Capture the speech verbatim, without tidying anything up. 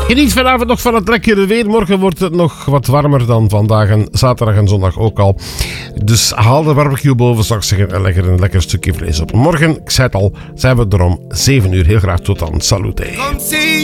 Geniet vanavond nog van het lekkere weer. Morgen wordt het nog wat warmer dan vandaag en zaterdag en zondag ook al. Dus haal de barbecue boven, zou ik zeggen, en leg er een lekker stukje vlees op. Morgen, ik zei het al, zijn we er om zeven uur. Heel graag tot dan. Salute.